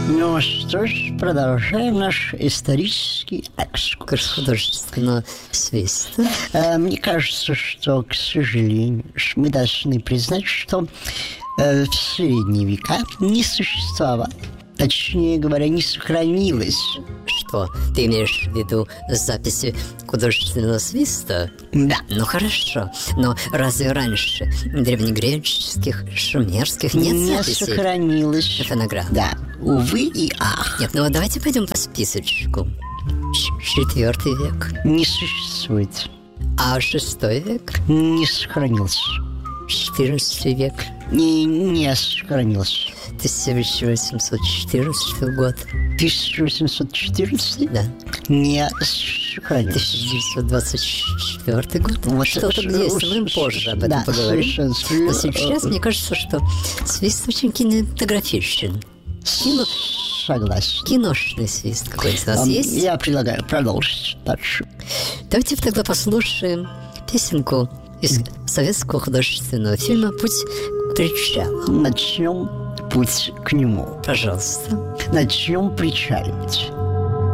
Ну что ж, продолжаем наш исторический экскурс. Художественного свиста. Мне кажется, что, к сожалению, мы должны признать, что в средние века не существовало, точнее говоря, не сохранилось. Что, ты имеешь в виду записи художественного свиста? Да. Ну хорошо, но разве раньше древнегреческих, шумерских нет Не записей? сохранилось. Фонограмм. Да, увы и ах. Нет, ну давайте пойдем по списочку. 4 век. Не существует. А 6 век? Не сохранился. 14 век. Не сохранился. 1814 год. 1814? Да. Не сохранился. 1924 год. Вот Что-то есть, мы позже об этом поговорим. совершенно. Но сейчас мне кажется, что свист очень кинематографичен. Согласен. Киношный свист какой-то у нас есть? Я предлагаю продолжить дальше. Давайте тогда послушаем песенку из советского художественного фильма «Путь к причалу». Начнем путь к нему. Пожалуйста. Начнем причаливать.